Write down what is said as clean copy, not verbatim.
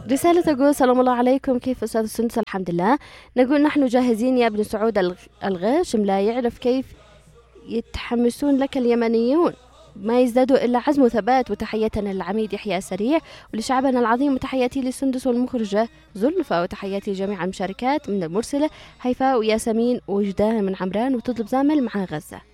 رسالة تقول: سلام الله عليكم، كيف أستاذ سندس؟ الحمد لله. نقول: نحن جاهزين يا ابن سعود الغاشم، لا يعرف كيف يتحمسون لك اليمنيون، ما يزدادوا إلا عزم وثبات. وتحياتنا للعميد يحيى سريع ولشعبنا العظيم، وتحياتي للسندس والمخرجة زلفة، وتحياتي لجميع المشاركات من المرسلة هيفاء وياسمين وجدان من عمران وتطلب زامل مع غزة.